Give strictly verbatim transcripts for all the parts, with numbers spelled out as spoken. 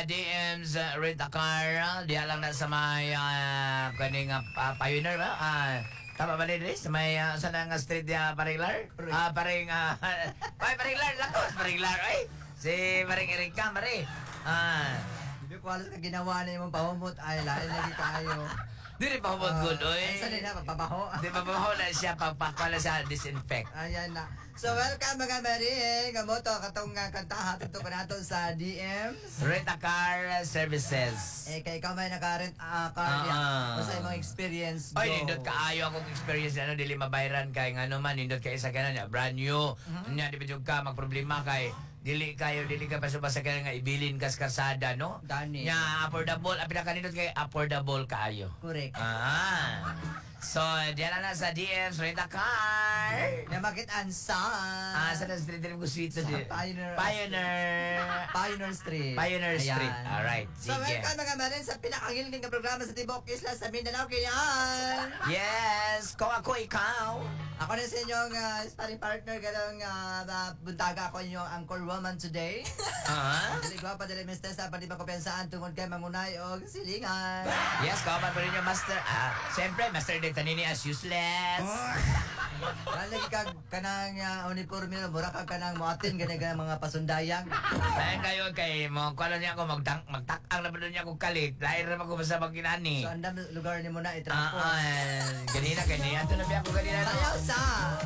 D M's uh, rent a car. Uh, diya lang na sa may uh, kaning uh, Pioneer ba? Uh, tama ba din sa may uh, sa nga street uh, Paringlar? Ah, uh, paring uh, ay Paringlar lakos Paringlar ay. Si Maring Erika, Mari. Ah. Hindi ko alas ka ginawa na yung pahumot ay lain lagi kayo. Dili pa humot good, oy. Ay, saan na, papabaho? Di papabaho na siya, pagpakala siya, disinfect. Ayan na. So, welcome mga Maring. Amo to, katong uh, kantaha ito ko nato sa D M's. Rent a car services. Eh, kay ikaw may naka-rent a uh, car uh, niya. Uh, Basta yung mga experience, Oy, nindot kaayo akong experience ano, dili mabayran kay nga naman, nindot kay isa ka na, brand new. Mm-hmm. Nya, di ba ka, magproblema kay dili kayo dili ka pasubasa ka nga ibilin kas kasada no Dani. Nya affordable ang pinaka nindot kay affordable kaayo. Correct. Ah. So, diyan na sa D M's rent a car. Namakitaan sa... Ah, sa street din ko sweet sa di. Pioneer. Pioneer. Pioneer Street. Pioneer Ayan. Street. Alright. So, Sige. welcome mga Maring sa pinakagiling ng programa sa Tibok Isla sa Mindanao. Kayan! Yes. Kung ako ikaw. Ako na sa inyong uh, sparring partner, galong uh, buntaga ako inyong anchor woman today. Ah? Dili ko pa dili mister sa pandi pa kompensaan tungod kay mangunay o silingan. Yes, kauban pa rin yung master. Ah, siyempre, master data nini as useless. Lagi kag kanang uh, uniforme no, mura kag kanang moatin gani gani mga pasundayang. Lain kayo kay mo, kala niya ako magtak magtakang na ba niya ako kalit. Lain ra ako basta maginani. So andam lugar ni mo na Ah, itrapo. ah, ganina ganina to na biya ko ganina. Ayaw sa.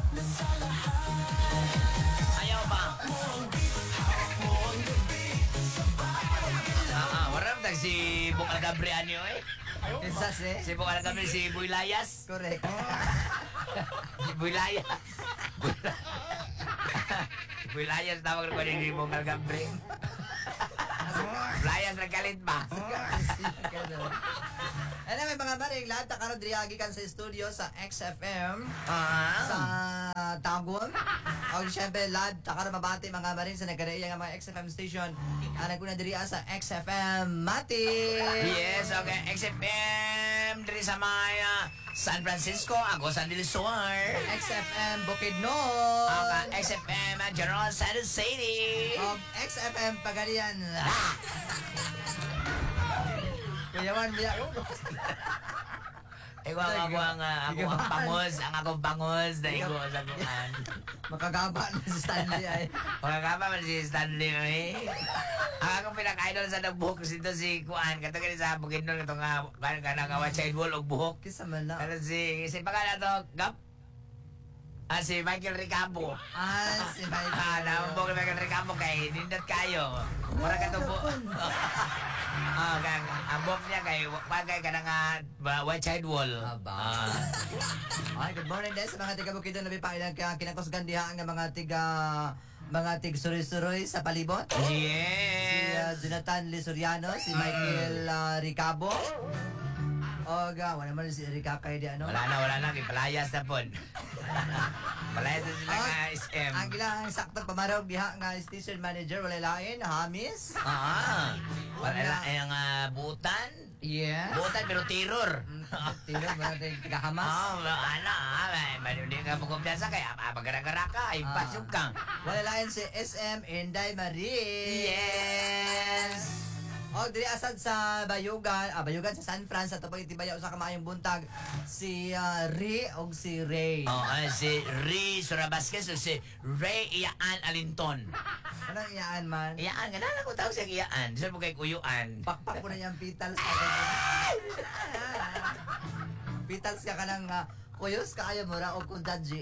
Ayaw ba? Ah, ah, waram tag si Bung Algabriano eh. Isas eh. Si Bung Algabri si Boy Layas. Correct. Si Boy Layas. Si Boy Layas tawag ko ni Bung Algabri. Layas nagkalit ba? Ano may mga Maring, lahat na karon driyagi kan sa studio sa X F M Ah. sa Tagum. O siyempre, lahat na karon mabati mga Maring sa nagkadaiya nga mga X F M station. Ang nagkuna diriya sa X F M Mati. Yes, okay. X F M diri sa may uh, San Francisco, Agosan del Sur. X F M Bukidnon. Okay, X F M uh, General Santos City. O X F M Pagadian. Ah. Kuyawan biya. Ikaw ako ang uh, ako ang pangos, ang akong pangos na ikaw sa kuan. Makagaba na si Stanley ay. Makakapa man si Stanley eh. Ang akong pinaka-idol sa nagbuhok dito si kuan. Kato ganun sa Bukidnon, kato nga, kan ka nakawa child wall o buhok. Kisa man na. Ano si, si pagkala to, Gap? Ah, si Michael Ricambo. Ah, si Michael. Ah, namambog na Michael Ricambo kay nindot kayo. Mura ka to bu... Ah, kang ang buhok niya kay bagay ka na nga ba, white child wall. Aba. Ah. Ay, good morning din sa mga tiga Bukidnon na bipailang kinakosgandiha nga mga tiga mga tig suroy-suroy sa palibot. Si uh, Yes. Jonathan Lisuriano, si Michael uh, Ricabo. O ga, wala naman si Erika kay di ano. Wala na, wala na. Palayas na po. Palayas na sila nga S M. Ang ilang sakto pamarog diha nga station manager wala lain, Hamis. Ah. Wala na ang uh, buutan. Yeah. Buutan pero terror. Tino ba natin tigahamas? Oh, ano, ah, may hindi ka magkumpiyansa kaya ah, magara-gara ka, impasok ka. Wala lain si S M Inday Marie. Yes. O, diri asad sa Bayugan, ah, Bayugan sa San Fran, sa tapang itibayaw sa kamayong buntag, si uh, Ray o si Ray. Oh, ah, si Ray Surabasquez o si Ray Iyaan Alinton. Anong iyaan man? Iyaan, ganala ko tawag siya Iyaan. Diyan mo kay Kuyuan. Pakpak mo na yung petals. Petals ka ka ng uh, kuyos ka kayo mura o kundaji.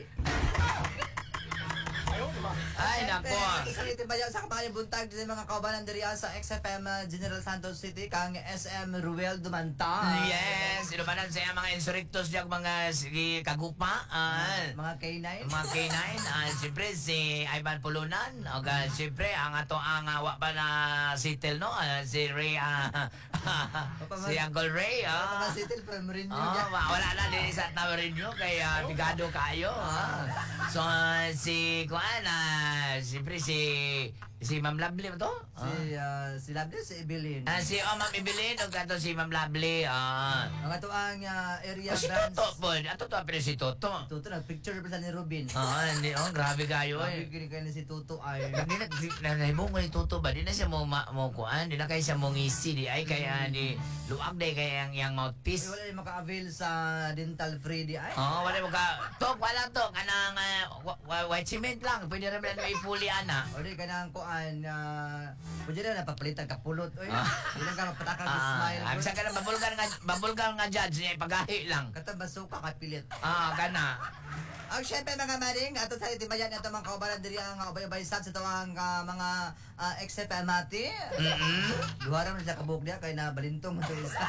Ay, nako. Sa itibayaw sa kamayong buntag, din mga kaubanan diri sa X F M uh, General Santos City, kang S M Ruel Dumanta. Yes, inumanan siya mga insurrectos diyan mga sige kagupa. Ah, Mga K nine. mga K nine, ah, siyempre si Ivan Pulunan, o uh, siyempre ang ato ang awa pa na sitel no, ah, si Ray, ah, si Uncle Ray, ah. Mga sitil from Rinyo Oh, niya. wa- wala na din sa Tamarin nyo kay uh, bigado kayo. Ah. So, uh, si Kuan, kuan na siyempre si si Ma'am Lovely mo to? Si, ah, si Lovely, si Evelyn. Ah, si oh, Ma'am Evelyn ug ato si Ma'am Lovely. Ah. Ang ato ang ah, area Oh, si branch. Toto po. Ato to pero si Toto. Tuto, nag-picture pa sa ni Robin. Ah, hindi oh, grabe kayo Sabi eh. kini kayo si Tuto ay. Hindi na na nahibong ko ni Toto ba? Di na siya mo ma, mo kuan, di na kay siya mo ngisi di ay kaya di luag day kaya yang yang Eh, mouthpiece. wala yung maka-avail sa dental free di ay. Oh, wala mo ka. To, wala to. Kanang uh, white cement lang. Pwede rin na ipuli ana. O di ka nang kuan na pwede na napapalitan ka pulot. Oy, Ah. hindi ka mapatakang Ah, smile. ang sa kana babulgan nga babulgan nga judge niya pagahi lang. Katabaso ka kapilit. Ah, kana. Ang syempre mga maring, ato sa itimayan ito mga kaubalan diri ang ubay-ubay sab sa ito ang ah, mga uh, except amati. Mm-mm. Duhara mo sila kabuk niya kay na balintong mo ito isa.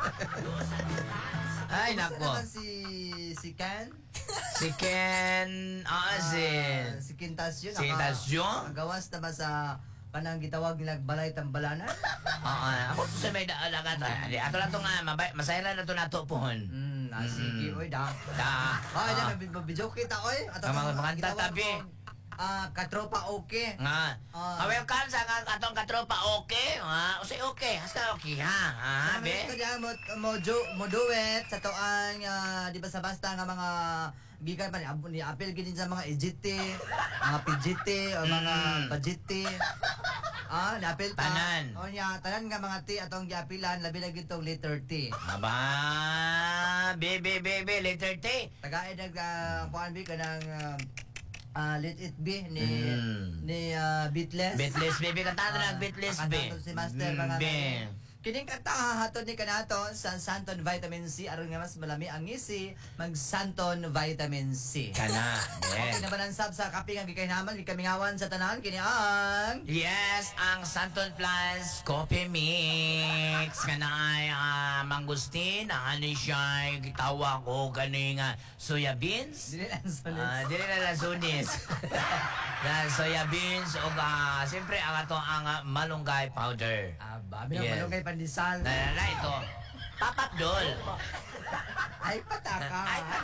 Ay, Kumusta nako. naman si si Ken? Si Ken, ah, si... Ah, si Quintasio. Si Quintasio? Gawas na ba sa kanang gitawag nila balay tambalanan? Oo, ako to sa may daalagan. Di, ato lang to nga, mabay, masayra na to nato pohon. Hmm, ah, sige, oy, da. Da. Ay, ah, na, mabidyo kita, oy. Ato Ang mga- ang mga gitawag tatabi. kong, Ah, katropa okay. nga. Ah. Ah, welcome sa nga atong katropa, okay? Ha? Usay okay. Hasta okay, ha? Ha, Sabi be? ko diyan mo mo jo mo duet sa toang ah, di ba sa basta nga mga gikan pa ni abo ni apel gid sa mga ejite, mga pijite o mga Mm. bajite. Ah, ni apel ta. Tanan. O nya tanan nga mga ti atong giapilan labi na gid tong letter T. Aba, be, be, be, be, letter T. Tagay nag uh, kuan bi kanang ah, ah, Let It Be ni Mm. ni ah, Beatless. Beatless, baby. Kanta na Ah, ng Beatless, be. kanta to si Master, mga be. Kining kanta hahatod ni kanato sa Santon Vitamin C aron nga mas malami ang ngisi mag Santon Vitamin C. Kana, Okay be. na ba ng sab sa kape nga gikaynaman gikamingawan sa tanan kini ang Yes, ang Santon Plus Coffee Mix kana ay uh, mangustin, ang ano siya gitawa ko kani nga soya beans. dili lang solid. Ah, dili na lang sunis. Na soya beans o uh, siyempre ang ato ang ah, malunggay powder. Ah, babi na Yes. malunggay pandesal. Na, na, na ito. Papap dol. Ay pataka. Ay,